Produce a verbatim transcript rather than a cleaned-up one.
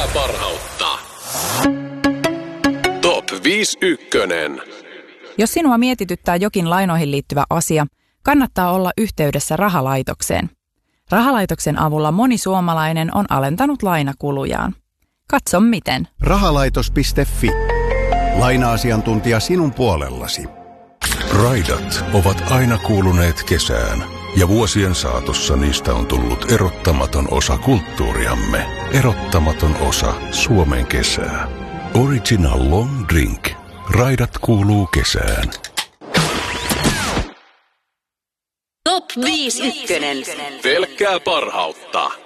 Pelkkää parhautta. Top viisi ykkönen. Jos sinua mietityttää jokin lainoihin liittyvä asia, kannattaa olla yhteydessä rahalaitokseen. Rahalaitoksen avulla moni suomalainen on alentanut lainakulujaan. Katso miten. Rahalaitos piste fi. Laina-asiantuntija sinun puolellasi. Raidat ovat aina kuuluneet kesään, ja vuosien saatossa niistä on tullut erottamaton osa kulttuuriamme. Erottamaton osa Suomen kesää. Original Long Drink. Raidat kuuluu kesään. Top viisi ykkönen. Pelkkää parhautta.